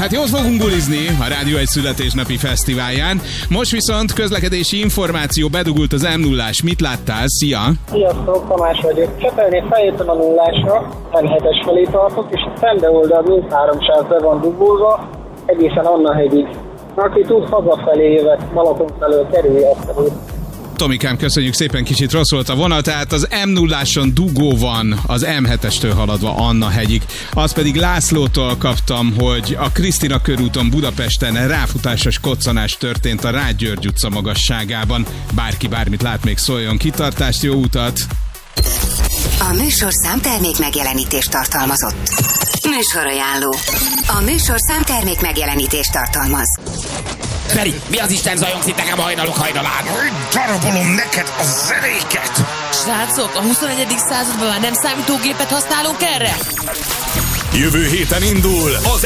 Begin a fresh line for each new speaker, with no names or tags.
Hát jót fogunk bulizni a Rádió 1 születésnapi fesztiválján. Most viszont közlekedési információ, bedugult az M0-ás. Mit láttál? Szia!
Sziasztok, Tamás vagyok. Csepelnél feljöttem a nullásra, M7-es felé tartok, és a szembe oldal mind 3 sáv be van dugulva, egészen Anna-hegyig. Aki tud, hazafelé jövet, Balaton felől kerülj ezt a út.
Tomikám, köszönjük szépen, kicsit rossz volt a vonal, tehát az M0-áson dugó van az M7-estől haladva Anna-hegyig. Azt pedig Lászlótól kaptam, hogy a Krisztina körúton Budapesten ráfutásos koccanás történt a Rád György utca magasságában. Bárki bármit lát, még szóljon, kitartást, jó utat!
A műsorszám termék megjelenítést tartalmazott. Műsorajánló. A műsorszám termék megjelenítést tartalmaz.
Feri, mi az Isten zajongsz itt nekem a hajnalok hajnalán?
Darabolom neked a zenéket!
Srácok, a 21. században már nem számítógépet használunk erre?
Jövő héten indul az